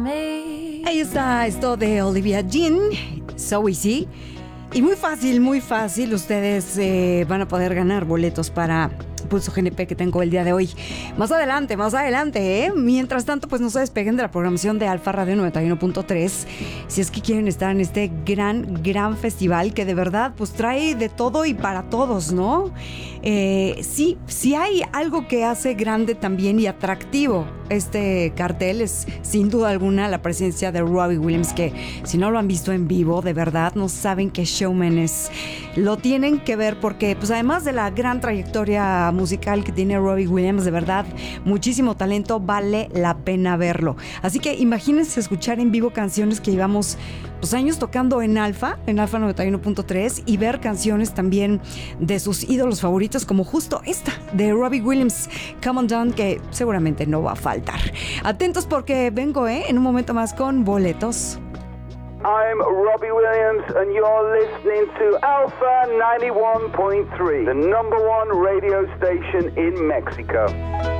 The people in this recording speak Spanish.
Ahí está esto de Olivia Dean, So Easy. Y muy fácil, ustedes van a poder ganar boletos para Pulso GNP que tengo el día de hoy. Más adelante, ¿eh? Mientras tanto, pues no se despeguen de la programación de Alfa Radio 91.3 si es que quieren estar en este gran festival que de verdad pues trae de todo y para todos, ¿no? Sí hay algo que hace grande también y atractivo este cartel, es sin duda alguna la presencia de Robbie Williams, que si no lo han visto en vivo, de verdad no saben qué showman es. Lo tienen que ver porque pues además de la gran trayectoria musical que tiene Robbie Williams, de verdad muchísimo talento, vale la pena verlo. Así que imagínense escuchar en vivo canciones que llevamos pues años tocando en Alfa 91.3 y ver canciones también de sus ídolos favoritos como justo esta de Robbie Williams, Come On Down, que seguramente no va a faltar. Atentos porque vengo en un momento más con boletos. I'm Robbie Williams and you're listening to Alpha 91.3, the number one radio station in Mexico.